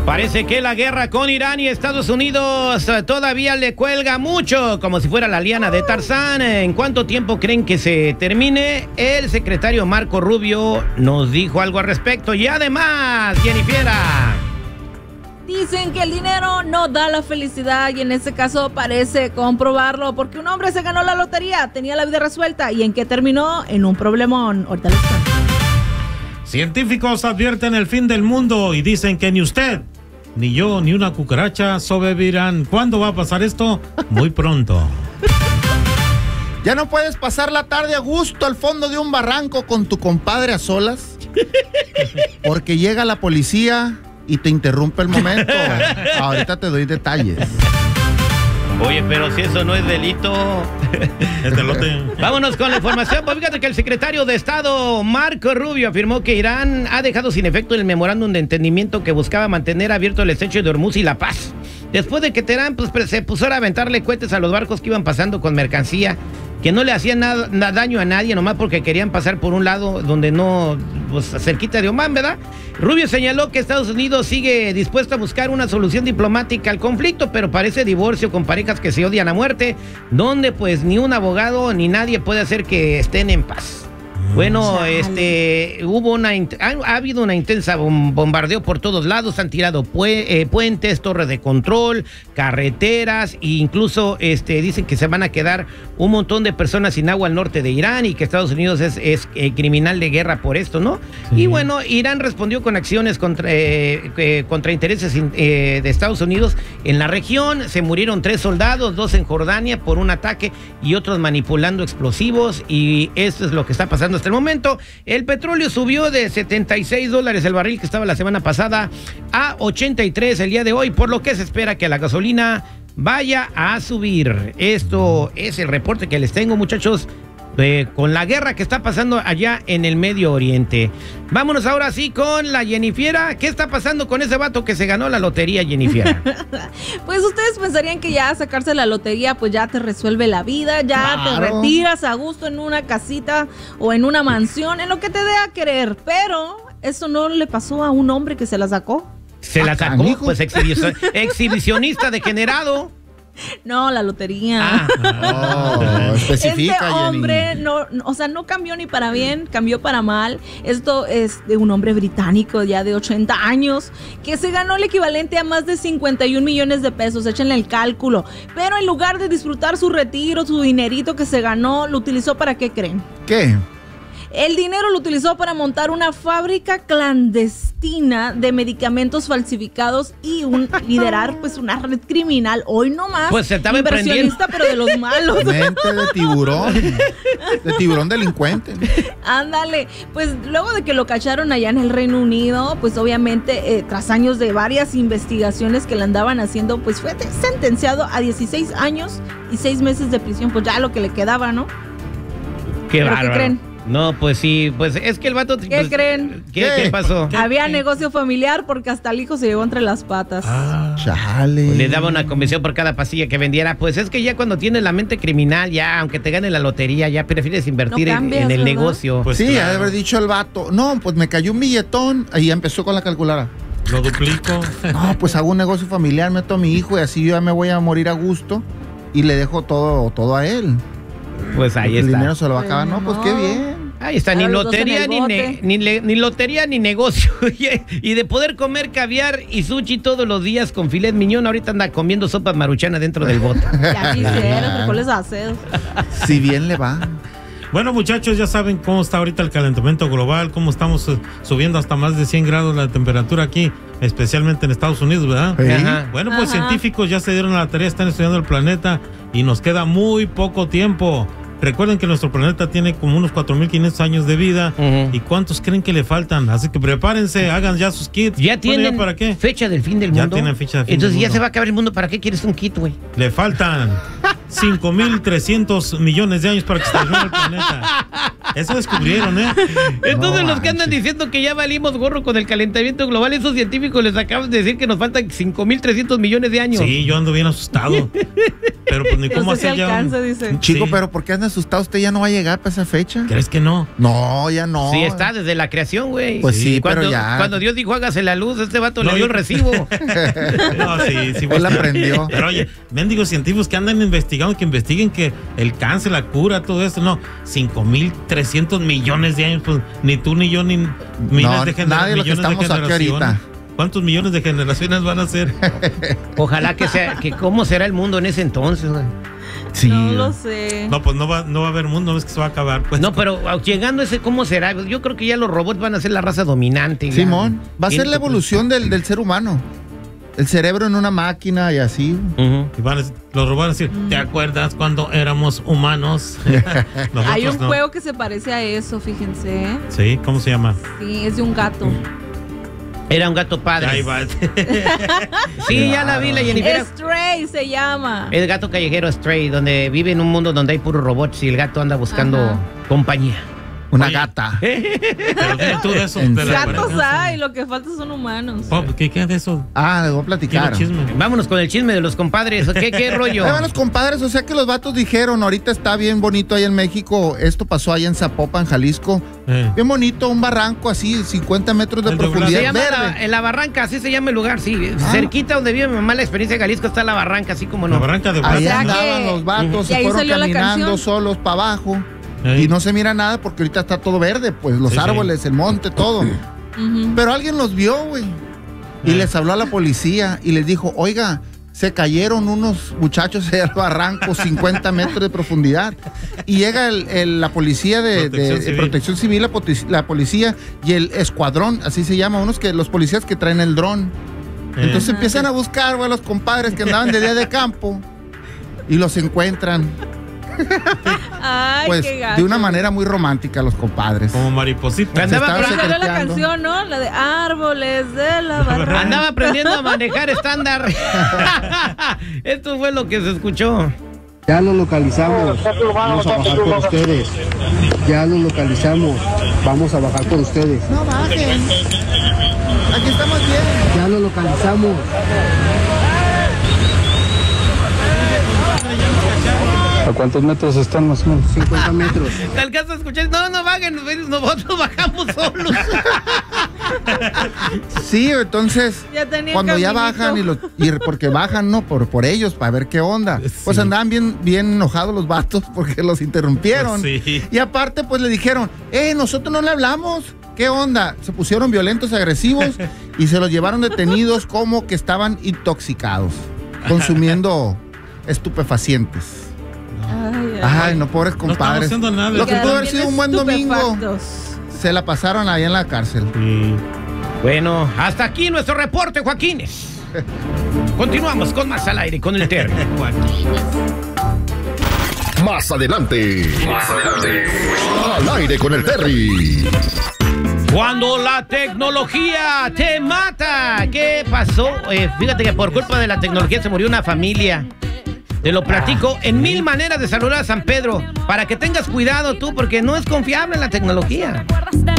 Parece que la guerra con Irán y Estados Unidos todavía le cuelga mucho, como si fuera la liana de Tarzán. ¿En cuánto tiempo creen que se termine? El secretario Marco Rubio nos dijo algo al respecto. Y además, Jennifer, dicen que el dinero no da la felicidad y en este caso parece comprobarlo porque un hombre se ganó la lotería, tenía la vida resuelta y ¿en qué terminó? En un problemón. Ahorita les cuento. Científicos advierten el fin del mundo y dicen que ni usted, ni yo, ni una cucaracha sobrevivirán. ¿Cuándo va a pasar esto? Muy pronto. ¿Ya no puedes pasar la tarde a gusto al fondo de un barranco con tu compadre a solas? Porque llega la policía y te interrumpe el momento. Ahorita te doy detalles. Oye, pero si eso no es delito. Es delote. Vámonos con la información. Pues fíjate que el secretario de Estado, Marco Rubio, afirmó que Irán ha dejado sin efecto el memorándum de entendimiento que buscaba mantener abierto el estrecho de Hormuz y la paz. Después de que Teherán se pusiera a aventarle cohetes a los barcos que iban pasando con mercancía, que no le hacían nada daño a nadie, nomás porque querían pasar por un lado donde no, pues cerquita de Omán, ¿verdad? Rubio señaló que Estados Unidos sigue dispuesto a buscar una solución diplomática al conflicto, pero parece divorcio con parejas que se odian a muerte, donde pues ni un abogado ni nadie puede hacer que estén en paz. Bueno, ha habido una intensa bombardeo por todos lados, han tirado puentes, torres de control, carreteras, e incluso dicen que se van a quedar un montón de personas sin agua al norte de Irán y que Estados Unidos es criminal de guerra por esto, ¿no? Sí. Y bueno, Irán respondió con acciones contra intereses de Estados Unidos en la región. Se murieron 3 soldados, 2 en Jordania por un ataque y otros manipulando explosivos, y esto es lo que está pasando hasta el momento. El petróleo subió de $76 el barril que estaba la semana pasada a 83 el día de hoy, por lo que se espera que la gasolina vaya a subir. Esto es el reporte que les tengo, muchachos, con la guerra que está pasando allá en el Medio Oriente. Vámonos ahora sí con la Jennifer. ¿Qué está pasando con ese vato que se ganó la lotería, Jennifer? Pues ustedes pensarían que ya sacarse la lotería pues ya te resuelve la vida, ya Claro. te retiras a gusto en una casita o en una mansión, en lo que te dé a querer, pero eso no le pasó a un hombre que se la sacó. Se la sacó, canijo. pues exhibicionista degenerado. No, la lotería. Especifica, Este hombre Jenny. no cambió ni para bien, cambió para mal. Esto es de un hombre británico ya de 80 años que se ganó el equivalente a más de 51 millones de pesos, échenle el cálculo. Pero en lugar de disfrutar su retiro, su dinerito que se ganó, lo utilizó ¿para qué creen? ¿Qué? El dinero lo utilizó para montar una fábrica clandestina de medicamentos falsificados y liderar pues una red criminal. Hoy nomás, pues se estaba inversionista, pero de los malos. Mente de tiburón delincuente. Ándale, pues luego de que lo cacharon allá en el Reino Unido, pues obviamente tras años de varias investigaciones que le andaban haciendo, pues fue sentenciado a 16 años y 6 meses de prisión, pues ya lo que le quedaba, ¿no? Qué ¿Pero bárbaro. qué creen? No, pues sí, pues es que el vato... ¿Qué pues, creen? ¿Qué pasó? Había negocio familiar porque hasta el hijo se llevó entre las patas. Chale. Le daba una comisión por cada pastilla que vendiera. Pues es que ya cuando tienes la mente criminal, ya aunque te gane la lotería, ya prefieres invertir No cambias, en el ¿verdad? negocio. Pues Sí, claro. ha de haber dicho el vato. No, pues me cayó un billetón. Ahí empezó con la calculadora. Lo duplico. No, pues hago un negocio familiar, meto a mi hijo y así yo ya me voy a morir a gusto y le dejo todo a él. Pues ahí El está. dinero se lo va a acabar. No, pues qué bien. Ahí está, ni Ahora los dos lotería, en el bote. ni lotería, ni negocio. Y de poder comer caviar y sushi todos los días con filet miñón, ahorita anda comiendo sopa maruchana dentro del bote. Ya quisieras, ¿cuál les hace? Si bien le va. Bueno, muchachos, ya saben cómo está ahorita el calentamiento global, cómo estamos subiendo hasta más de 100 grados la temperatura aquí, especialmente en Estados Unidos, ¿verdad? Sí. Ajá. Bueno, pues Ajá. científicos ya se dieron a la tarea, están estudiando el planeta y nos queda muy poco tiempo. Recuerden que nuestro planeta tiene como unos 4.500 años de vida. Ujú. ¿Y cuántos creen que le faltan? Así que prepárense, hagan ya sus kits. Ya Bueno, tienen ¿ya para qué? fecha del fin del Ya mundo. tienen fecha del fin Entonces del ya mundo. se va a acabar el mundo. ¿Para qué quieres un kit, güey? Le faltan 5.300 millones de años para que se termine el planeta. Eso descubrieron, ¿eh? Entonces No los que andan manches. diciendo que ya valimos gorro con el calentamiento global, esos científicos les acaban de decir que nos faltan 5.300 millones de años. Sí, yo ando bien asustado. pero pues ni cómo No sé si hacer ya. alcanza, dice. Chico, Sí. pero ¿por qué anda asustado? ¿Usted ya no va a llegar para esa fecha? ¿Crees que no? No, ya no. Sí, está desde la creación, güey. Pues sí, cuando, pero ya. Cuando Dios dijo hágase la luz, este vato No, le dio yo- el recibo. No, sí, Él aprendió. Pero oye, mendigos científicos que andan investigando, que investiguen que el cáncer, la cura, todo esto, no, 5,300 millones de años, pues ni tú ni yo ni miles No, de generaciones. nadie de los que estamos aquí ahorita. ¿Cuántos millones de generaciones van a ser? Ojalá que sea, que cómo será el mundo en ese entonces, güey. Sí. No lo sé. No, pues no va a haber mundo, no es que se va a acabar. Pues. No, pero llegando a ese, ¿cómo será? Yo creo que ya los robots van a ser la raza dominante. ya. Simón, va a ser Siento la evolución del ser humano. El cerebro en una máquina y así. Ujú. Y los robots van a decir, ¿te acuerdas cuando éramos humanos? Nosotros Hay un no. juego que se parece a eso, fíjense. Sí, ¿cómo se llama? Sí, es de un gato. Era un gato padre. Ahí va. Sí, ya la vi, la Jennifer. Stray se llama. El gato callejero Stray, donde vive en un mundo donde hay puros robots y el gato anda buscando Ajá. compañía. Una Oye. gata. Pero dime tú de eso. En de la Gatos verdad. hay, lo que falta son humanos. Oh, ¿qué queda de eso? Ah, les voy a platicar. Quiero chisme. Vámonos con el chisme de los compadres. ¿Qué rollo? Ahí van los compadres, o sea que los vatos dijeron, ahorita está bien bonito ahí en México, esto pasó allá en Zapopan, Jalisco, bien bonito, un barranco así, 50 metros de El profundidad, Se llama verde. en la Barranca, así se llama el lugar, sí. Ah. Cerquita donde vive mi mamá, la experiencia de Jalisco, está la Barranca, así como La no. barranca de Ahí ¿Será Guadalajara. andaban que- los vatos, y se ahí fueron salió la caminando canción? solos para abajo Ey. y no se mira nada porque ahorita está todo verde, pues los Sí, sí. árboles, el monte, todo. Ujú. Pero alguien los vio, güey, y les habló a la policía y les dijo, oiga, se cayeron unos muchachos allá al barranco, 50 metros de profundidad. Y llega la policía de Protección Civil. Protección Civil, la policía y el escuadrón, así se llama, los policías que traen el dron. Entonces empiezan a buscar, güey, a los compadres que andaban de día de campo y los encuentran, Ay, pues, qué gato. de una manera muy romántica los compadres. Como mariposita. Andaba, estaban Pero salió la secreteando. canción, ¿no? La de Árboles de la Barranca. andaba aprendiendo a manejar estándar. Esto fue lo que se escuchó. Ya lo localizamos, vamos a bajar por ustedes. Ya lo localizamos, vamos a bajar por ustedes. No bajen, aquí estamos bien. Ya lo localizamos. ¿A cuántos metros están más o menos? 50 metros. ¿Te alcanzas a escuchar? No bajen, nosotros bajamos solos. Sí, entonces, Ya tenía cuando ya caminito. bajan y porque bajan, ¿no? Por ellos, para ver qué onda. Pues Sí. andaban bien enojados los vatos porque los interrumpieron. Pues sí. Y aparte, pues le dijeron, nosotros no le hablamos. ¿Qué onda? Se pusieron violentos, agresivos y se los llevaron detenidos como que estaban intoxicados, consumiendo estupefacientes. Ay, ay. Ay, no, pobres No estamos compadres. haciendo nada. Lo que Quedaron pudo haber bien sido un buen domingo, estupefactos. se la pasaron ahí en la cárcel. Sí. Bueno, hasta aquí nuestro reporte, Joaquines. Continuamos con más al aire, con el Terry. Más adelante. Al aire con el Terry. Cuando la tecnología te mata. ¿Qué pasó? Fíjate que por culpa de la tecnología se murió una familia. Te lo platico en 1000 maneras de saludar a San Pedro. Para que tengas cuidado tú, porque no es confiable la tecnología.